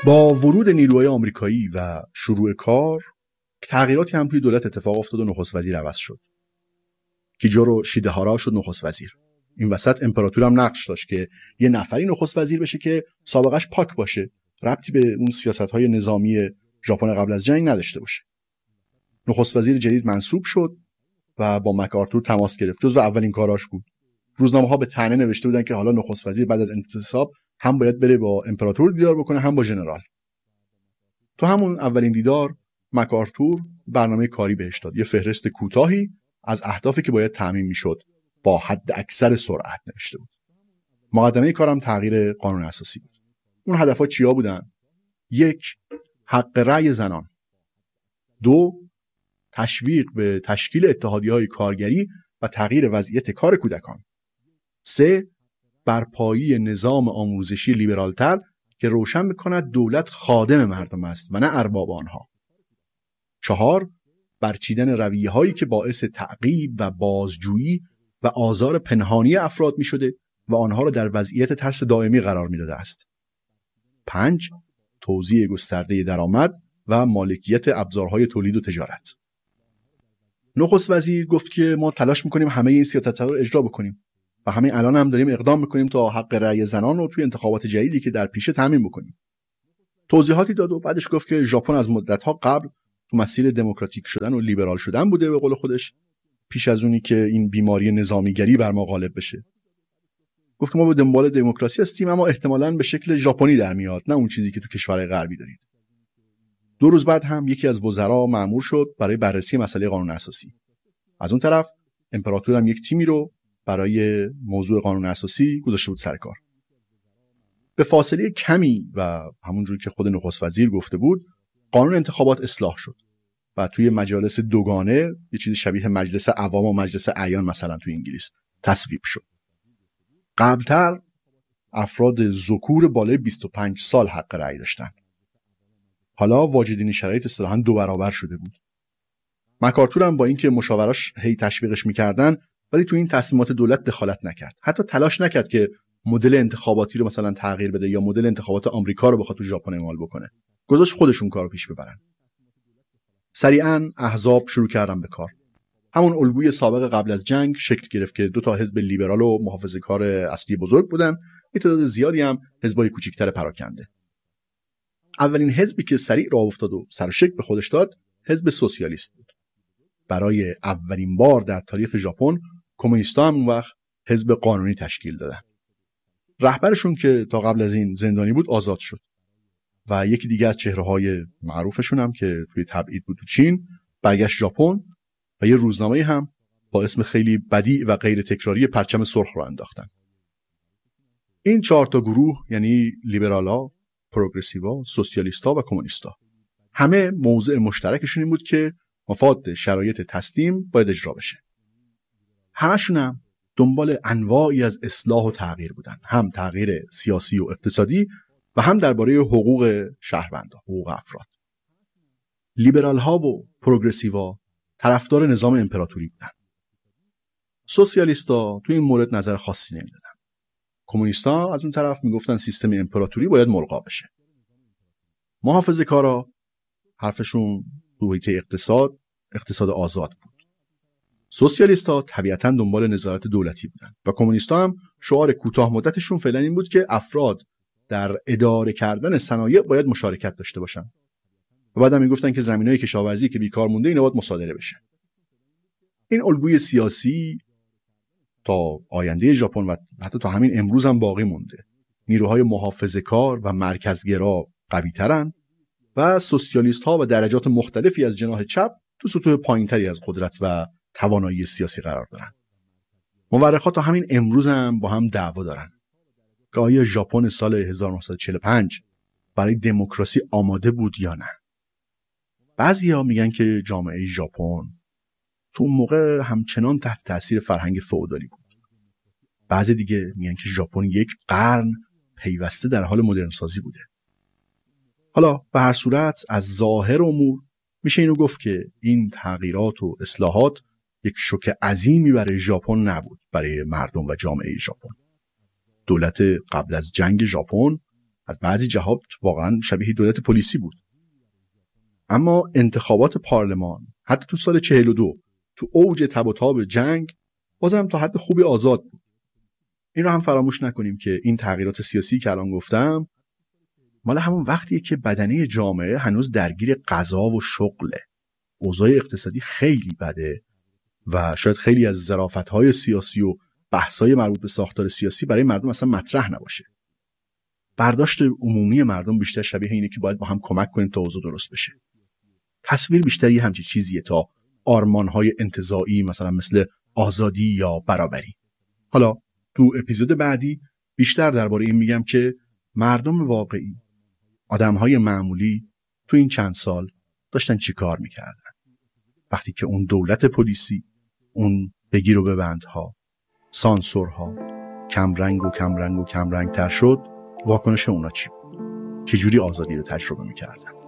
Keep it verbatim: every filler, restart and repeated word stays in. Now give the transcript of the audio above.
با ورود نیروهای آمریکایی و شروع کار، تغییراتی هم توی دولت اتفاق افتاد و نخست وزیر عوض شد. کیجورو شیدهارا شد نخست وزیر. این وسط امپراتور هم نقش داشت که یه نفری نخست وزیر بشه که سابقش پاک باشه، ربطی به اون سیاست‌های نظامی ژاپن قبل از جنگ نداشته باشه. نخست وزیر جدید منصوب شد و با مکارتور تماس گرفت. جزو اولین کاراش بود. روزنامه‌ها به طعنه نوشته بودن که حالا نخست وزیر بعد از انتصاب هم باید بره با امپراتور دیدار بکنه هم با ژنرال. تو همون اولین دیدار مکارتور برنامه کاری بهش داد. یه فهرست کوتاهی از اهدافی که باید تامین میشد با حد اکثر سرعت نوشته بود. مقدمه کارم تغییر قانون اساسی بود. اون هدفها چیا بودن؟ یک، حق رأی زنان. دو، تشویق به تشکیل اتحادیه‌های کارگری و تغییر وضعیت کار کودکان. سه، برپایی نظام آموزشی لیبرالتر که روشن می‌کند دولت خادم مردم است و نه ارباب آنها. چهار، برچیدن رویه‌هایی که باعث تعقیب و بازجویی و آزار پنهانی افراد می‌شده و آنها را در وضعیت ترس دائمی قرار می‌داده است. پنج، توزیع گسترده درآمد و مالکیت ابزارهای تولید و تجارت. نخست وزیر گفت که ما تلاش می‌کنیم همه این سیاست‌ها رو اجرا بکنیم و همین الان هم داریم اقدام می‌کنیم تا حق رأی زنان رو توی انتخابات جدیدی که در پیشه تامین بکنیم. توضیحاتی داد و بعدش گفت که ژاپن از مدت‌ها قبل تو مسیر دموکراتیک شدن و لیبرال شدن بوده به قول خودش، پیش از اونی که این بیماری نظامیگری بر ما غالب بشه. گفت که ما به دنبال دموکراسی هستیم اما احتمالاً به شکل ژاپنی در میاد، نه اون چیزی که تو کشورهای غربی دارید. دو روز بعد هم یکی از وزرا مأمور شد برای بررسی مسئله قانون اساسی. از اون طرف امپراتور هم یک تیمی رو برای موضوع قانون اساسی گذاشته بود سر کار. به فاصله کمی و همونجوری که خود نخست وزیر گفته بود، قانون انتخابات اصلاح شد و توی مجالس دوگانه، یه چیز شبیه مجلس عوام و مجلس اعیان مثلا توی انگلیس، تصویب شد. قبلتر افراد ذکور بالای بیست و پنج سال حق رأی داشتن. حالا واجدین شرایط اصطلاحاً دو برابر شده بود. مکارتور هم با اینکه مشاوراش هی تشویقش می‌کردن، ولی تو این تصمیمات دولت دخالت نکرد. حتی تلاش نکرد که مدل انتخاباتی رو مثلا تغییر بده یا مدل انتخابات آمریکا رو بخواد تو ژاپن اعمال بکنه. گذاشت خودشون کارو پیش ببرن. سریعاً احزاب شروع کردن به کار. همون الگوی سابق قبل از جنگ شکل گرفت که دو تا حزب لیبرال و محافظه‌کار اصلی بزرگ بودن، یه تعداد زیادی هم حزبای کوچیک‌تر پراکنده. اولین حزبی که سریع راه افتاد و سر و شکل به خودش داد، حزب سوسیالیست بود. برای اولین بار در تاریخ ژاپن کمونیست‌ها هم اون وقت حزب قانونی تشکیل دادن. رهبرشون که تا قبل از این زندانی بود آزاد شد و یکی دیگه از چهره‌های معروفشون هم که توی تبعید بود تو چین برگشت ژاپن و یه روزنامه‌ای هم با اسم خیلی بدیع و غیر تکراری پرچم سرخ رو انداختن. این چهار تا گروه یعنی لیبرالا، پروگرسیوا، سوسیالیستا و کمونیستا، همه موضع مشترکشون این بود که مفاد شرایط تسلیم باید اجرا بشه. همشون هم دنبال انواعی از اصلاح و تغییر بودن، هم تغییر سیاسی و اقتصادی و هم درباره حقوق شهروندان، حقوق افراد. لیبرال ها و پروگرسیوا طرفدار نظام امپراتوری بودن. سوسیالیستا تو این مورد نظر خاصی نمیدادن. کمونیستا از اون طرف میگفتن سیستم امپراتوری باید ملغا بشه. محافظه‌کارا حرفشون تو حوزه اقتصاد، اقتصاد آزاد بود. سوسیالیستا طبیعتاً دنبال نظارت دولتی بودن و کمونیستا هم شعار کوتاه مدتشون فعلا این بود که افراد در اداره کردن صنایع باید مشارکت داشته باشن. و بعدم میگفتن که زمینای کشاورزی که بیکار مونده اینا باید مصادره بشه. این الگوی سیاسی تا آینده ژاپن و حتی تا همین امروز هم باقی مونده. نیروهای محافظه‌کار و مرکزگرا قوی‌ترن و سوسیالیست‌ها و درجات مختلفی از جناح چپ تو سطوح پایین‌تری از قدرت و توانایی سیاسی قرار دارن. مورخات تا همین امروز هم با هم دعوا دارن که آیا ژاپن سال هزار و نهصد و چهل و پنج برای دموکراسی آماده بود یا نه. بعضیا میگن که جامعه ژاپن تو اون موقع همچنان تحت تاثیر فرهنگ فئودالی بود. بعضی دیگه میگن که ژاپن یک قرن پیوسته در حال مدرن سازی بوده. حالا به هر صورت از ظاهر امور میشه اینو گفت که این تغییرات و اصلاحات یک شوک عظیمی برای ژاپن نبود، برای مردم و جامعه ژاپن. دولت قبل از جنگ ژاپن از بعضی جهات واقعا شبیه دولت پلیسی بود. اما انتخابات پارلمان حتی تو سال چهل و دو تو اوج تب و تاب جنگ بازم تا حد خوبی آزاد بود. این رو هم فراموش نکنیم که این تغییرات سیاسی که الان گفتم مال همون وقتیه که بدنه جامعه هنوز درگیر قضا و شغله. اوضاع اقتصادی خیلی بده و شاید خیلی از ظرافت‌های سیاسی و بحث‌های مربوط به ساختار سیاسی برای مردم اصلا مطرح نباشه. برداشت عمومی مردم بیشتر شبیه اینه که باید با هم کمک کنیم تا اوضاع درست بشه. تصویر بیشتر یه همچین چیزیه تا آرمان‌های انتزاعی مثلا مثل آزادی یا برابری. حالا تو اپیزود بعدی بیشتر درباره این میگم که مردم واقعی، آدم‌های معمولی تو این چند سال داشتن چی کار میکردن وقتی که اون دولت پلیسی، اون بگیر و ببندها، سانسورها کمرنگ و کمرنگ و کمرنگ تر شد. واکنش اونا چی بود؟ چجوری آزادی رو تجربه میکردن؟